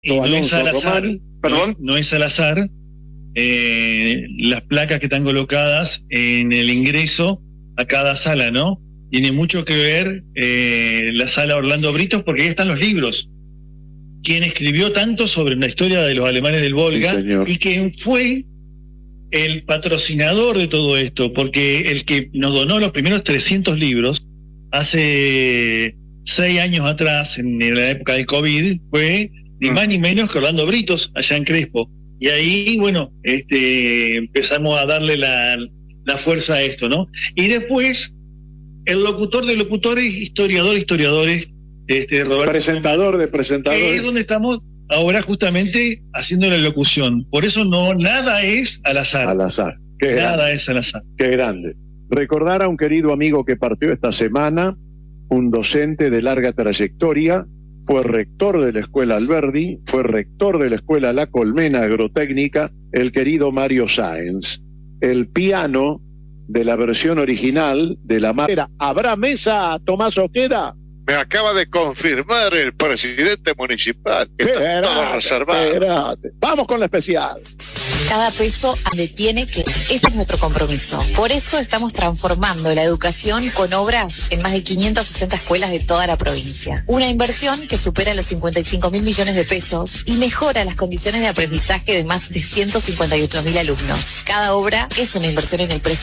Y no es al azar, perdón. No es al azar las placas que están colocadas en el ingreso a cada sala, ¿no? Tiene mucho que ver la sala Orlando Britos, porque ahí están los libros. Quien escribió tanto sobre la historia de los alemanes del Volga, sí, y quien fue el patrocinador de todo esto, porque el que nos donó los primeros 300 libros hace 6 años atrás, en la época del COVID, fue ni más ni menos que Orlando Britos, allá en Crespo. Y ahí, bueno, empezamos a darle la fuerza a esto, ¿no? Y después, el locutor de locutores, historiadores, Roberto, presentador de presentadores. Que es donde estamos ahora justamente haciendo la locución. Por eso nada es al azar. Al azar. Nada es al azar. Qué grande. Recordar a un querido amigo que partió esta semana, un docente de larga trayectoria, fue rector de la Escuela Alberdi, fue rector de la Escuela La Colmena Agrotécnica, el querido Mario Sáenz. El piano de la versión original de la madera. ¿Habrá mesa, Tomás Oqueda? Me acaba de confirmar el presidente municipal que está todo reservado. Vamos con la especial. Cada peso donde tiene que. Ese es nuestro compromiso. Por eso estamos transformando la educación con obras en más de 560 escuelas de toda la provincia. Una inversión que supera los 55.000 millones de pesos y mejora las condiciones de aprendizaje de más de 158.000 alumnos. Cada obra es una inversión en el presente